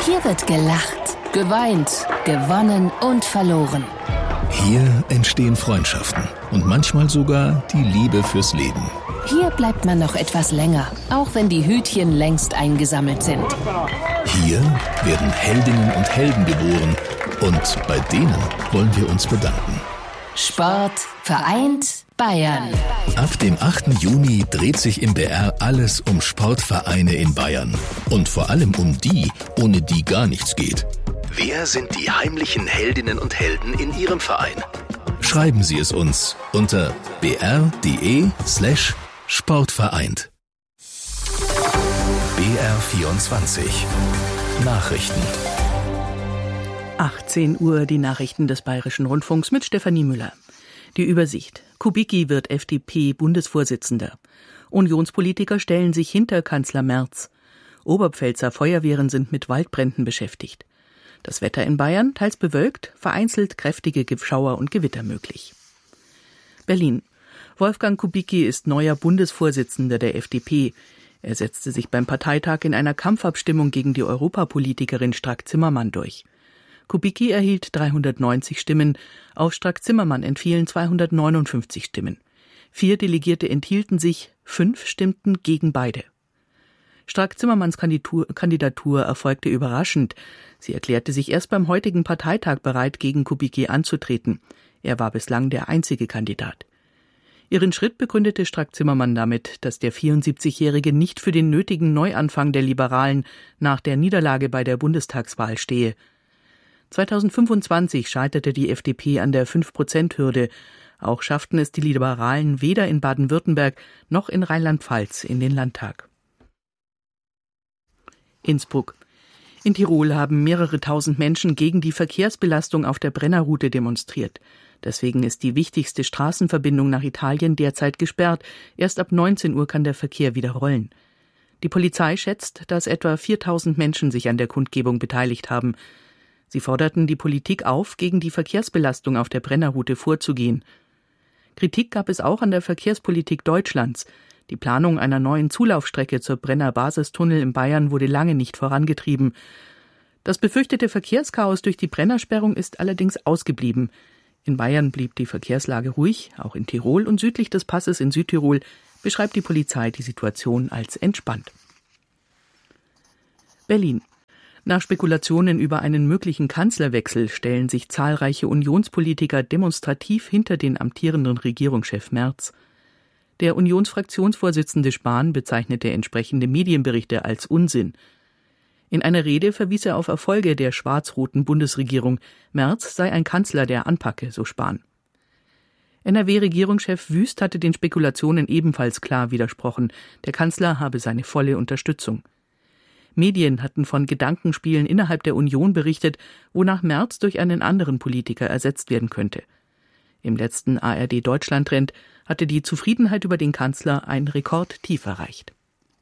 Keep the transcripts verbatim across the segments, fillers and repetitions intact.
Hier wird gelacht, geweint, gewonnen und verloren. Hier entstehen Freundschaften und manchmal sogar die Liebe fürs Leben. Hier bleibt man noch etwas länger, auch wenn die Hütchen längst eingesammelt sind. Hier werden Heldinnen und Helden geboren und bei denen wollen wir uns bedanken. Sport vereint Bayern. Ab dem achten Juni dreht sich im B R alles um Sportvereine in Bayern. Und vor allem um die, ohne die gar nichts geht. Wer sind die heimlichen Heldinnen und Helden in Ihrem Verein? Schreiben Sie es uns unter br.de slash sportvereint. B R vierundzwanzig Nachrichten. achtzehn Uhr, die Nachrichten des Bayerischen Rundfunks mit Stefanie Müller. Die Übersicht. Kubicki wird F D P-Bundesvorsitzender. Unionspolitiker stellen sich hinter Kanzler Merz. Oberpfälzer Feuerwehren sind mit Waldbränden beschäftigt. Das Wetter in Bayern teils bewölkt, vereinzelt kräftige Schauer und Gewitter möglich. Berlin. Wolfgang Kubicki ist neuer Bundesvorsitzender der F D P. Er setzte sich beim Parteitag in einer Kampfabstimmung gegen die Europapolitikerin Strack-Zimmermann durch. Kubicki erhielt dreihundertneunzig Stimmen, auf Strack-Zimmermann entfielen zweihundertneunundfünfzig Stimmen. Vier Delegierte enthielten sich, fünf stimmten gegen beide. Strack-Zimmermanns Kandidatur erfolgte überraschend. Sie erklärte sich erst beim heutigen Parteitag bereit, gegen Kubicki anzutreten. Er war bislang der einzige Kandidat. Ihren Schritt begründete Strack-Zimmermann damit, dass der vierundsiebzigjährige nicht für den nötigen Neuanfang der Liberalen nach der Niederlage bei der Bundestagswahl stehe. zweitausendfünfundzwanzig scheiterte die F D P an der fünf Prozent Hürde. Auch schafften es die Liberalen weder in Baden-Württemberg noch in Rheinland-Pfalz in den Landtag. Innsbruck. In Tirol haben mehrere tausend Menschen gegen die Verkehrsbelastung auf der Brennerroute demonstriert. Deswegen ist die wichtigste Straßenverbindung nach Italien derzeit gesperrt. Erst ab neunzehn Uhr kann der Verkehr wieder rollen. Die Polizei schätzt, dass etwa viertausend Menschen sich an der Kundgebung beteiligt haben. Sie forderten die Politik auf, gegen die Verkehrsbelastung auf der Brennerroute vorzugehen. Kritik gab es auch an der Verkehrspolitik Deutschlands. Die Planung einer neuen Zulaufstrecke zur Brenner-Basistunnel in Bayern wurde lange nicht vorangetrieben. Das befürchtete Verkehrschaos durch die Brennersperrung ist allerdings ausgeblieben. In Bayern blieb die Verkehrslage ruhig, auch in Tirol und südlich des Passes in Südtirol beschreibt die Polizei die Situation als entspannt. Berlin. Nach Spekulationen über einen möglichen Kanzlerwechsel stellen sich zahlreiche Unionspolitiker demonstrativ hinter den amtierenden Regierungschef Merz. Der Unionsfraktionsvorsitzende Spahn bezeichnete entsprechende Medienberichte als Unsinn. In einer Rede verwies er auf Erfolge der schwarz-roten Bundesregierung. Merz sei ein Kanzler, der anpacke, so Spahn. N R W-Regierungschef Wüst hatte den Spekulationen ebenfalls klar widersprochen. Der Kanzler habe seine volle Unterstützung. Medien hatten von Gedankenspielen innerhalb der Union berichtet, wonach Merz durch einen anderen Politiker ersetzt werden könnte. Im letzten A R D-Deutschland-Trend hatte die Zufriedenheit über den Kanzler ein Rekordtief erreicht.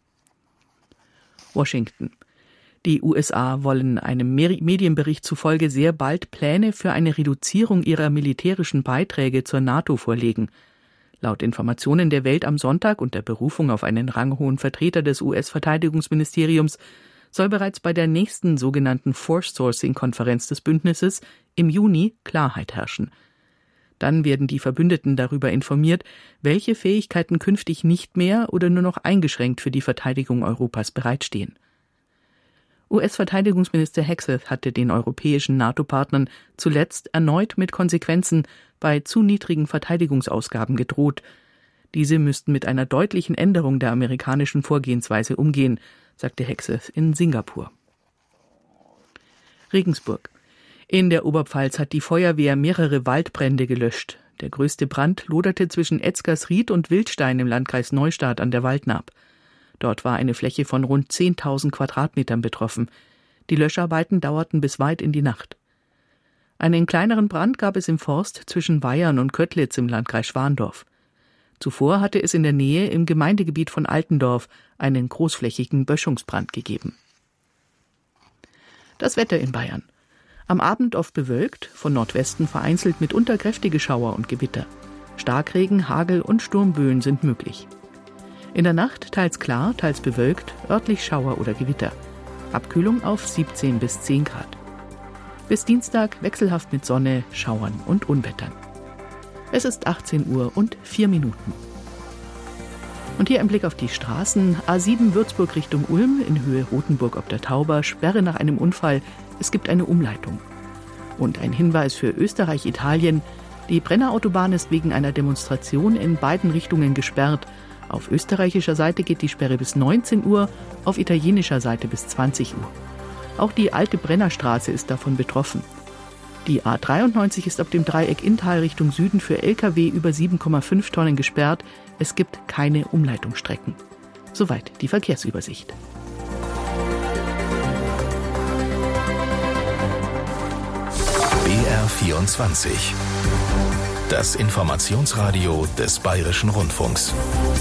Washington. Die U S A wollen einem Medienbericht zufolge sehr bald Pläne für eine Reduzierung ihrer militärischen Beiträge zur NATO vorlegen. Laut Informationen der Welt am Sonntag und der Berufung auf einen ranghohen Vertreter des U S-Verteidigungsministeriums soll bereits bei der nächsten sogenannten Force-Sourcing-Konferenz des Bündnisses im Juni Klarheit herrschen. Dann werden die Verbündeten darüber informiert, welche Fähigkeiten künftig nicht mehr oder nur noch eingeschränkt für die Verteidigung Europas bereitstehen. U S-Verteidigungsminister Hegseth hatte den europäischen NATO-Partnern zuletzt erneut mit Konsequenzen bei zu niedrigen Verteidigungsausgaben gedroht. Diese müssten mit einer deutlichen Änderung der amerikanischen Vorgehensweise umgehen, sagte Hegseth in Singapur. Regensburg. In der Oberpfalz hat die Feuerwehr mehrere Waldbrände gelöscht. Der größte Brand loderte zwischen Etzgersried und Wildstein im Landkreis Neustadt an der Waldnaab. Dort war eine Fläche von rund zehntausend Quadratmetern betroffen. Die Löscharbeiten dauerten bis weit in die Nacht. Einen kleineren Brand gab es im Forst zwischen Weyern und Kötlitz im Landkreis Schwandorf. Zuvor hatte es in der Nähe im Gemeindegebiet von Altendorf einen großflächigen Böschungsbrand gegeben. Das Wetter in Bayern. Am Abend oft bewölkt, von Nordwesten vereinzelt mitunter kräftige Schauer und Gewitter. Starkregen, Hagel und Sturmböen sind möglich. In der Nacht teils klar, teils bewölkt, örtlich Schauer oder Gewitter. Abkühlung auf siebzehn bis zehn Grad. Bis Dienstag wechselhaft mit Sonne, Schauern und Unwettern. Es ist achtzehn Uhr und vier Minuten. Und hier ein Blick auf die Straßen. A sieben Würzburg Richtung Ulm in Höhe Rothenburg ob der Tauber. Sperre nach einem Unfall. Es gibt eine Umleitung. Und ein Hinweis für Österreich-Italien. Die Brenner Autobahn ist wegen einer Demonstration in beiden Richtungen gesperrt. Auf österreichischer Seite geht die Sperre bis neunzehn Uhr, auf italienischer Seite bis zwanzig Uhr. Auch die alte Brennerstraße ist davon betroffen. Die A dreiundneunzig ist ab dem Dreieck Inntal Richtung Süden für L K W über sieben Komma fünf Tonnen gesperrt. Es gibt keine Umleitungsstrecken. Soweit die Verkehrsübersicht. B R vierundzwanzig. Das Informationsradio des Bayerischen Rundfunks.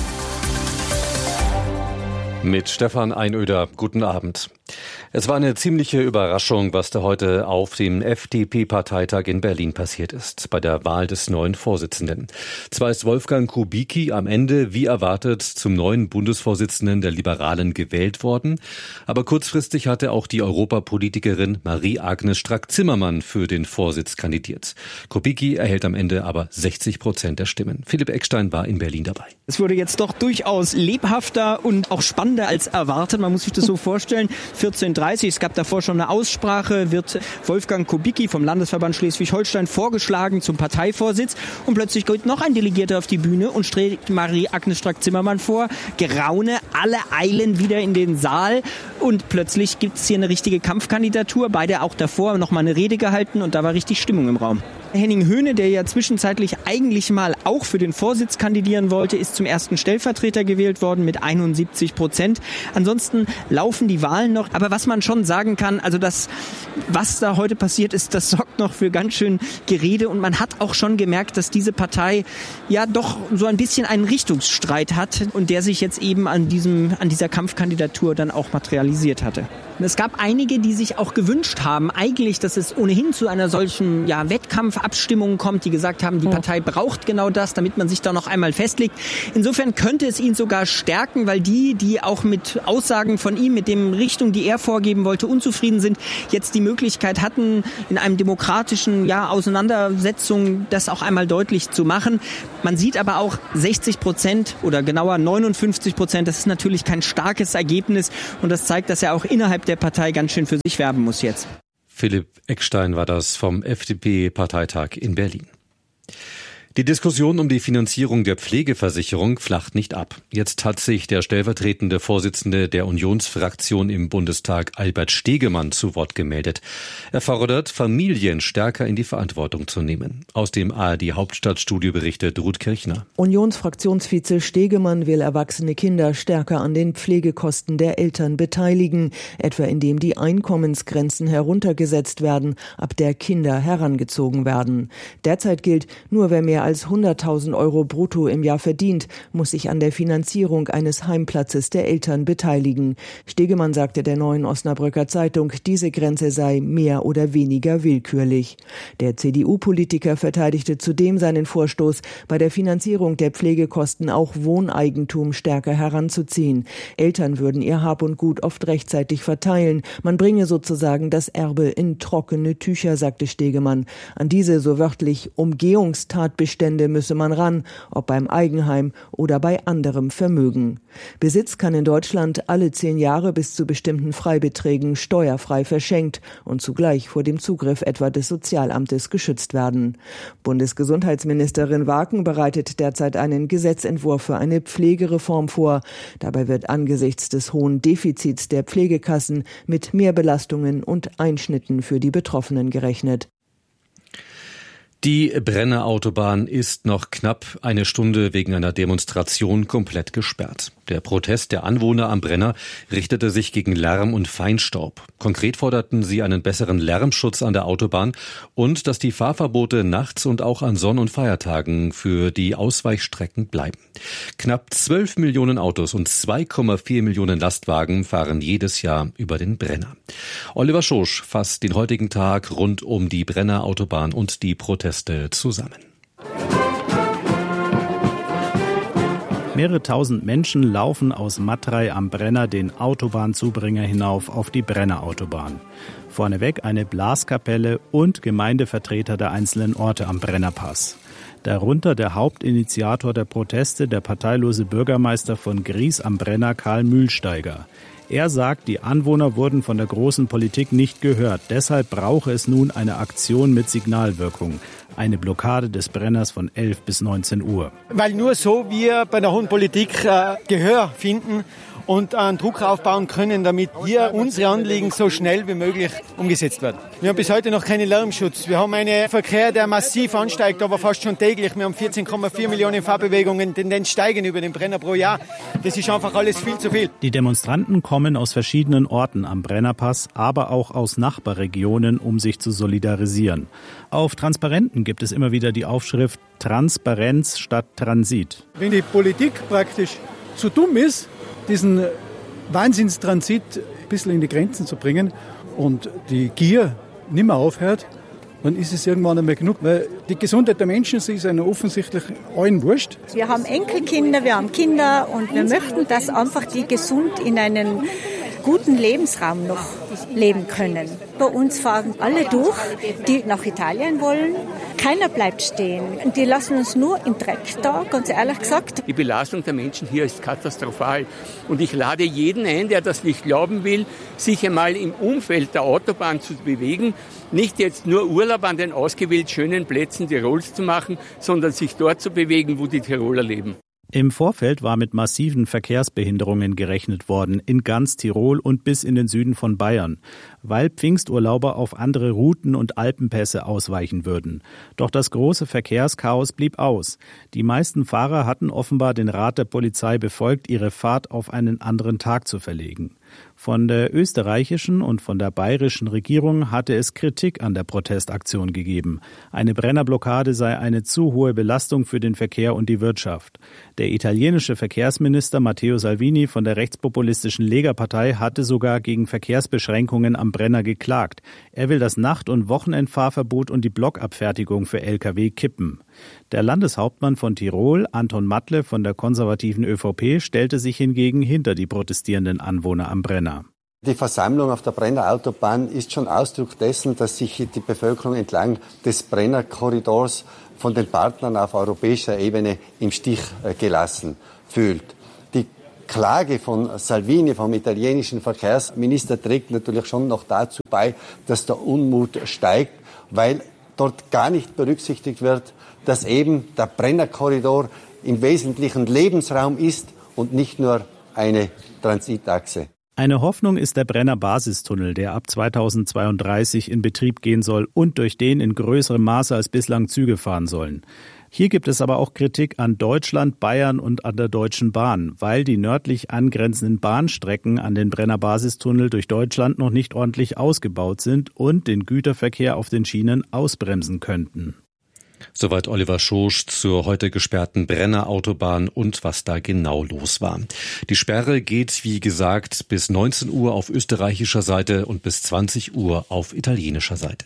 Mit Stefan Einöder, guten Abend. Es war eine ziemliche Überraschung, was da heute auf dem F D P-Parteitag in Berlin passiert ist, bei der Wahl des neuen Vorsitzenden. Zwar ist Wolfgang Kubicki am Ende, wie erwartet, zum neuen Bundesvorsitzenden der Liberalen gewählt worden, aber kurzfristig hatte auch die Europapolitikerin Marie-Agnes Strack-Zimmermann für den Vorsitz kandidiert. Kubicki erhält am Ende aber sechzig Prozent der Stimmen. Philipp Eckstein war in Berlin dabei. Es wurde jetzt doch durchaus lebhafter und auch spannender als erwartet. Man muss sich das so vorstellen. vierzehn Uhr dreißig, es gab davor schon eine Aussprache, wird Wolfgang Kubicki vom Landesverband Schleswig-Holstein vorgeschlagen zum Parteivorsitz und plötzlich geht noch ein Delegierter auf die Bühne und stellt Marie-Agnes Strack-Zimmermann vor. Geraune, alle eilen wieder in den Saal und plötzlich gibt es hier eine richtige Kampfkandidatur. Beide auch davor noch mal eine Rede gehalten und da war richtig Stimmung im Raum. Henning Höhne, der ja zwischenzeitlich eigentlich mal auch für den Vorsitz kandidieren wollte, ist zum ersten Stellvertreter gewählt worden mit einundsiebzig Prozent. Ansonsten laufen die Wahlen noch. Aber was man schon sagen kann, also das, was da heute passiert ist, das sorgt noch für ganz schön Gerede. Und man hat auch schon gemerkt, dass diese Partei ja doch so ein bisschen einen Richtungsstreit hat und der sich jetzt eben an diesem, an dieser Kampfkandidatur dann auch materialisiert hatte. Es gab einige, die sich auch gewünscht haben, eigentlich, dass es ohnehin zu einer solchen ja, Wettkampfabstimmung kommt, die gesagt haben, die Partei braucht genau das, damit man sich da noch einmal festlegt. Insofern könnte es ihn sogar stärken, weil die, die auch mit Aussagen von ihm, mit dem Richtung, die er vorgeben wollte, unzufrieden sind, jetzt die Möglichkeit hatten, in einem demokratischen ja, Auseinandersetzung das auch einmal deutlich zu machen. Man sieht aber auch sechzig Prozent oder genauer neunundfünfzig Prozent, das ist natürlich kein starkes Ergebnis und das zeigt, dass er auch innerhalb der Partei ganz schön für sich werben muss jetzt. Philipp Eckstein war das vom F D P-Parteitag in Berlin. Die Diskussion um die Finanzierung der Pflegeversicherung flacht nicht ab. Jetzt hat sich der stellvertretende Vorsitzende der Unionsfraktion im Bundestag, Albert Stegemann, zu Wort gemeldet. Er fordert, Familien stärker in die Verantwortung zu nehmen. Aus dem A R D-Hauptstadtstudio berichtet Ruth Kirchner. Unionsfraktionsvize Stegemann will erwachsene Kinder stärker an den Pflegekosten der Eltern beteiligen, etwa indem die Einkommensgrenzen heruntergesetzt werden, ab der Kinder herangezogen werden. Derzeit gilt, nur wer mehr als hunderttausend Euro brutto im Jahr verdient, muss sich an der Finanzierung eines Heimplatzes der Eltern beteiligen. Stegemann sagte der Neuen Osnabrücker Zeitung, diese Grenze sei mehr oder weniger willkürlich. Der C D U-Politiker verteidigte zudem seinen Vorstoß, bei der Finanzierung der Pflegekosten auch Wohneigentum stärker heranzuziehen. Eltern würden ihr Hab und Gut oft rechtzeitig verteilen. Man bringe sozusagen das Erbe in trockene Tücher, sagte Stegemann. An diese, so wörtlich, Umgehungstatbestände müsse man ran, ob beim Eigenheim oder bei anderem Vermögen. Besitz kann in Deutschland alle zehn Jahre bis zu bestimmten Freibeträgen steuerfrei verschenkt und zugleich vor dem Zugriff etwa des Sozialamtes geschützt werden. Bundesgesundheitsministerin Waken bereitet derzeit einen Gesetzentwurf für eine Pflegereform vor. Dabei wird angesichts des hohen Defizits der Pflegekassen mit Mehrbelastungen und Einschnitten für die Betroffenen gerechnet. Die Brenner Autobahn ist noch knapp eine Stunde wegen einer Demonstration komplett gesperrt. Der Protest der Anwohner am Brenner richtete sich gegen Lärm und Feinstaub. Konkret forderten sie einen besseren Lärmschutz an der Autobahn und dass die Fahrverbote nachts und auch an Sonn- und Feiertagen für die Ausweichstrecken bleiben. Knapp zwölf Millionen Autos und zwei Komma vier Millionen Lastwagen fahren jedes Jahr über den Brenner. Oliver Schosch fasst den heutigen Tag rund um die Brenner Autobahn und die Proteste zusammen. Mehrere tausend Menschen laufen aus Matrei am Brenner den Autobahnzubringer hinauf auf die Brennerautobahn. Vorneweg eine Blaskapelle und Gemeindevertreter der einzelnen Orte am Brennerpass. Darunter der Hauptinitiator der Proteste, der parteilose Bürgermeister von Gries am Brenner, Karl Mühlsteiger. Er sagt, die Anwohner wurden von der großen Politik nicht gehört. Deshalb brauche es nun eine Aktion mit Signalwirkung. Eine Blockade des Brenners von elf bis neunzehn Uhr. Weil nur so wir bei der hohen Politik äh, Gehör finden und einen Druck aufbauen können, damit hier unsere Anliegen so schnell wie möglich umgesetzt werden. Wir haben bis heute noch keinen Lärmschutz. Wir haben einen Verkehr, der massiv ansteigt, aber fast schon täglich. Wir haben vierzehn Komma vier Millionen Fahrbewegungen, Tendenz steigen über den Brenner pro Jahr. Das ist einfach alles viel zu viel. Die Demonstranten kommen aus verschiedenen Orten am Brennerpass, aber auch aus Nachbarregionen, um sich zu solidarisieren. Auf Transparenten gibt es immer wieder die Aufschrift Transparenz statt Transit. Wenn die Politik praktisch zu dumm ist, diesen Wahnsinnstransit ein bisschen in die Grenzen zu bringen und die Gier nicht mehr aufhört, dann ist es irgendwann einmal genug. Weil die Gesundheit der Menschen ist ihnen offensichtlich allen wurscht. Wir haben Enkelkinder, wir haben Kinder und wir möchten, dass einfach die gesund in einen guten Lebensraum noch leben können. Bei uns fahren alle durch, die nach Italien wollen. Keiner bleibt stehen. Die lassen uns nur im Dreck da, ganz ehrlich gesagt. Die Belastung der Menschen hier ist katastrophal. Und ich lade jeden ein, der das nicht glauben will, sich einmal im Umfeld der Autobahn zu bewegen. Nicht jetzt nur Urlaub an den ausgewählt schönen Plätzen Tirols zu machen, sondern sich dort zu bewegen, wo die Tiroler leben. Im Vorfeld war mit massiven Verkehrsbehinderungen gerechnet worden, in ganz Tirol und bis in den Süden von Bayern, weil Pfingsturlauber auf andere Routen und Alpenpässe ausweichen würden. Doch das große Verkehrschaos blieb aus. Die meisten Fahrer hatten offenbar den Rat der Polizei befolgt, ihre Fahrt auf einen anderen Tag zu verlegen. Von der österreichischen und von der bayerischen Regierung hatte es Kritik an der Protestaktion gegeben. Eine Brennerblockade sei eine zu hohe Belastung für den Verkehr und die Wirtschaft. Der italienische Verkehrsminister Matteo Salvini von der rechtspopulistischen Lega-Partei hatte sogar gegen Verkehrsbeschränkungen am Brenner geklagt. Er will das Nacht- und Wochenendfahrverbot und die Blockabfertigung für L K W kippen. Der Landeshauptmann von Tirol, Anton Matle von der konservativen ÖVP, stellte sich hingegen hinter die protestierenden Anwohner am Brenner. Die Versammlung auf der Brennerautobahn ist schon Ausdruck dessen, dass sich die Bevölkerung entlang des Brennerkorridors von den Partnern auf europäischer Ebene im Stich gelassen fühlt. Die Klage von Salvini, vom italienischen Verkehrsminister, trägt natürlich schon noch dazu bei, dass der Unmut steigt, weil dort gar nicht berücksichtigt wird, dass eben der Brennerkorridor im Wesentlichen Lebensraum ist und nicht nur eine Transitachse. Eine Hoffnung ist der Brenner Basistunnel, der ab zweitausendzweiunddreißig in Betrieb gehen soll und durch den in größerem Maße als bislang Züge fahren sollen. Hier gibt es aber auch Kritik an Deutschland, Bayern und an der Deutschen Bahn, weil die nördlich angrenzenden Bahnstrecken an den Brenner Basistunnel durch Deutschland noch nicht ordentlich ausgebaut sind und den Güterverkehr auf den Schienen ausbremsen könnten. Soweit Oliver Schosch zur heute gesperrten Brennerautobahn und was da genau los war. Die Sperre geht, wie gesagt, bis neunzehn Uhr auf österreichischer Seite und bis zwanzig Uhr auf italienischer Seite.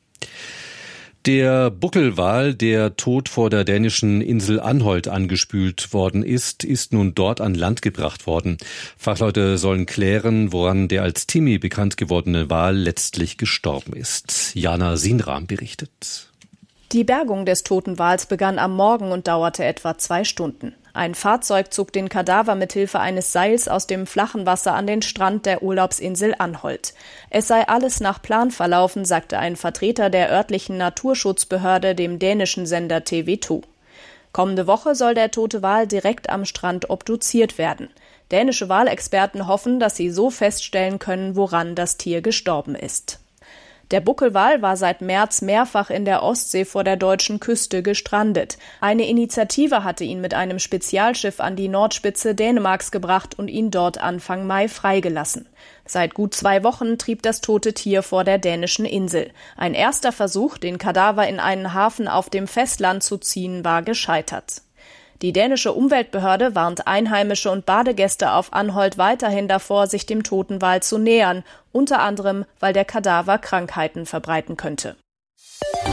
Der Buckelwal, der tot vor der dänischen Insel Anholt angespült worden ist, ist nun dort an Land gebracht worden. Fachleute sollen klären, woran der als Timmy bekannt gewordene Wal letztlich gestorben ist. Jana Sinram berichtet. Die Bergung des toten Wals begann am Morgen und dauerte etwa zwei Stunden. Ein Fahrzeug zog den Kadaver mithilfe eines Seils aus dem flachen Wasser an den Strand der Urlaubsinsel Anholt. Es sei alles nach Plan verlaufen, sagte ein Vertreter der örtlichen Naturschutzbehörde dem dänischen Sender T V zwei. Kommende Woche soll der tote Wal direkt am Strand obduziert werden. Dänische Walexperten hoffen, dass sie so feststellen können, woran das Tier gestorben ist. Der Buckelwal war seit März mehrfach in der Ostsee vor der deutschen Küste gestrandet. Eine Initiative hatte ihn mit einem Spezialschiff an die Nordspitze Dänemarks gebracht und ihn dort Anfang Mai freigelassen. Seit gut zwei Wochen trieb das tote Tier vor der dänischen Insel. Ein erster Versuch, den Kadaver in einen Hafen auf dem Festland zu ziehen, war gescheitert. Die dänische Umweltbehörde warnt Einheimische und Badegäste auf Anholt weiterhin davor, sich dem toten Wal zu nähern, unter anderem, weil der Kadaver Krankheiten verbreiten könnte.